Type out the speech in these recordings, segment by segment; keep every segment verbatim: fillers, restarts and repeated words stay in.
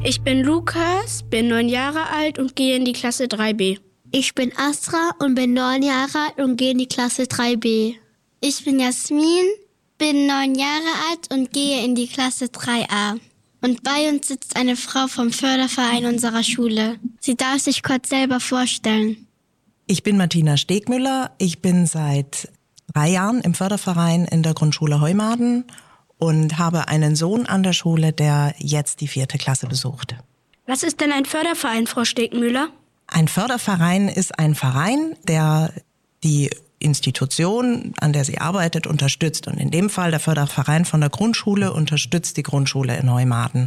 Ich bin Lukas, bin neun Jahre alt und gehe in die Klasse drei b. Ich bin Astra und bin neun Jahre alt und gehe in die Klasse drei b. Ich bin Jasmin, bin neun Jahre alt und gehe in die Klasse drei a. Und bei uns sitzt eine Frau vom Förderverein unserer Schule. Sie darf sich kurz selber vorstellen. Ich bin Martina Stegmüller. Ich bin seit drei Jahren im Förderverein in der Grundschule Heumaden und habe einen Sohn an der Schule, der jetzt die vierte Klasse besucht. Was ist denn ein Förderverein, Frau Stegmüller? Ein Förderverein ist ein Verein, der die Institution, an der sie arbeitet, unterstützt. Und in dem Fall der Förderverein von der Grundschule unterstützt die Grundschule in Heumaden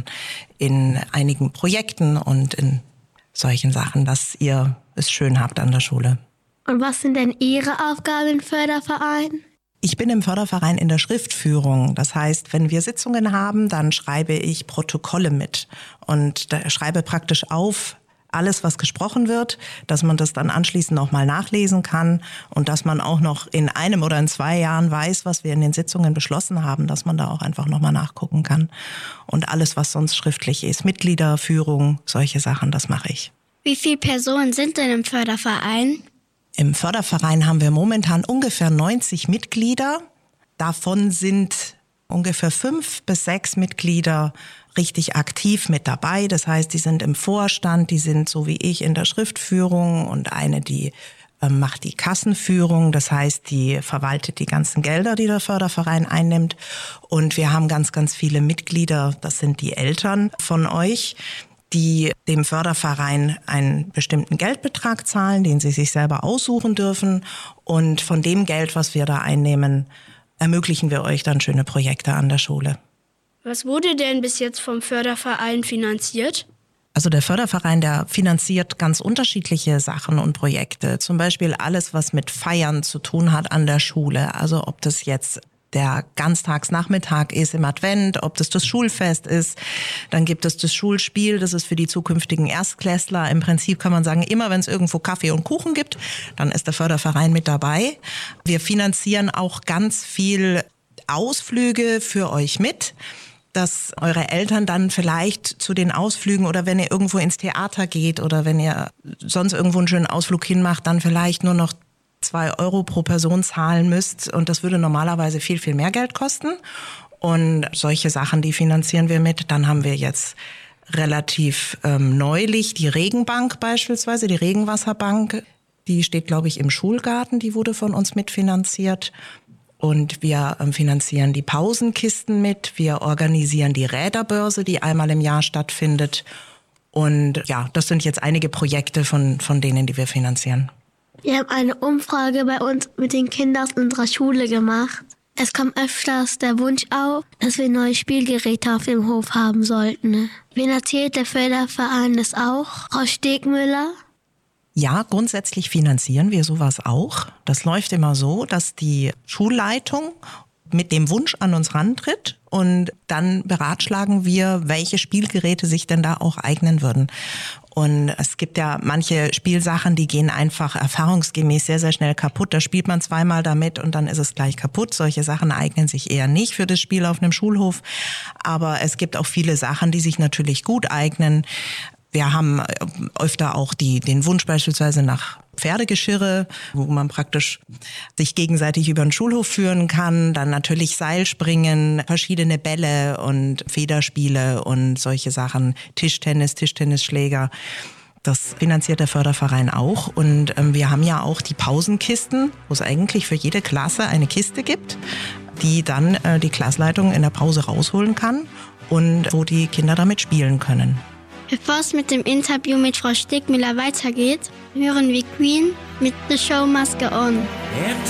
in einigen Projekten und in solchen Sachen, dass ihr es schön habt an der Schule. Und was sind denn Ihre Aufgaben im Förderverein? Ich bin im Förderverein in der Schriftführung. Das heißt, wenn wir Sitzungen haben, dann schreibe ich Protokolle mit und da schreibe praktisch auf alles, was gesprochen wird, dass man das dann anschließend nochmal nachlesen kann und dass man auch noch in einem oder in zwei Jahren weiß, was wir in den Sitzungen beschlossen haben, dass man da auch einfach nochmal nachgucken kann. Und alles, was sonst schriftlich ist, Mitgliederführung, solche Sachen, das mache ich. Wie viele Personen sind denn im Förderverein? Im Förderverein haben wir momentan ungefähr neunzig Mitglieder. Davon sind ungefähr fünf bis sechs Mitglieder richtig aktiv mit dabei. Das heißt, die sind im Vorstand, die sind so wie ich in der Schriftführung und eine, die äh, macht die Kassenführung. Das heißt, die verwaltet die ganzen Gelder, die der Förderverein einnimmt. Und wir haben ganz, ganz viele Mitglieder, das sind die Eltern von euch, die dem Förderverein einen bestimmten Geldbetrag zahlen, den sie sich selber aussuchen dürfen. Und von dem Geld, was wir da einnehmen, ermöglichen wir euch dann schöne Projekte an der Schule. Was wurde denn bis jetzt vom Förderverein finanziert? Also der Förderverein, der finanziert ganz unterschiedliche Sachen und Projekte. Zum Beispiel alles, was mit Feiern zu tun hat an der Schule. Also ob das jetzt der Ganztagsnachmittag ist im Advent, ob das das Schulfest ist. Dann gibt es das Schulspiel, das ist für die zukünftigen Erstklässler. Im Prinzip kann man sagen, immer wenn es irgendwo Kaffee und Kuchen gibt, dann ist der Förderverein mit dabei. Wir finanzieren auch ganz viel Ausflüge für euch mit, dass eure Eltern dann vielleicht zu den Ausflügen oder wenn ihr irgendwo ins Theater geht oder wenn ihr sonst irgendwo einen schönen Ausflug hinmacht, dann vielleicht nur noch zwei Euro pro Person zahlen müsst und das würde normalerweise viel, viel mehr Geld kosten. Und solche Sachen, die finanzieren wir mit. Dann haben wir jetzt relativ ähm, neulich die Regenbank beispielsweise, die Regenwasserbank. Die steht, glaube ich, im Schulgarten, die wurde von uns mitfinanziert. Und wir ähm, finanzieren die Pausenkisten mit. Wir organisieren die Räderbörse, die einmal im Jahr stattfindet. Und ja, das sind jetzt einige Projekte von, von denen, die wir finanzieren. Wir haben eine Umfrage bei uns mit den Kindern aus unserer Schule gemacht. Es kommt öfters der Wunsch auf, dass wir neue Spielgeräte auf dem Hof haben sollten. Finanziert der Förderverein das auch? Frau Stegmüller? Ja, grundsätzlich finanzieren wir sowas auch. Das läuft immer so, dass die Schulleitung mit dem Wunsch an uns rantritt und dann beratschlagen wir, welche Spielgeräte sich denn da auch eignen würden. Und es gibt ja manche Spielsachen, die gehen einfach erfahrungsgemäß sehr, sehr schnell kaputt. Da spielt man zweimal damit und dann ist es gleich kaputt. Solche Sachen eignen sich eher nicht für das Spiel auf einem Schulhof. Aber es gibt auch viele Sachen, die sich natürlich gut eignen. Wir haben öfter auch die, den Wunsch beispielsweise nach Pferdegeschirre, wo man praktisch sich gegenseitig über den Schulhof führen kann. Dann natürlich Seilspringen, verschiedene Bälle und Federspiele und solche Sachen. Tischtennis, Tischtennisschläger. Das finanziert der Förderverein auch. Und ähm, wir haben ja auch die Pausenkisten, wo es eigentlich für jede Klasse eine Kiste gibt, die dann äh, die Klassleitung in der Pause rausholen kann und wo die Kinder damit spielen können. Bevor es mit dem Interview mit Frau Stegmüller weitergeht, hören wir Queen mit The Show Must Go On.